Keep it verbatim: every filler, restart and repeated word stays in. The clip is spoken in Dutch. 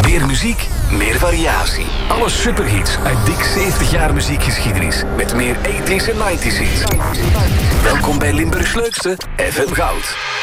Meer muziek, meer variatie. Alle superhits uit dik zeventig jaar muziekgeschiedenis. Met meer tachtiger en negentiger hits. Welkom bij Limburgs leukste F M Goud.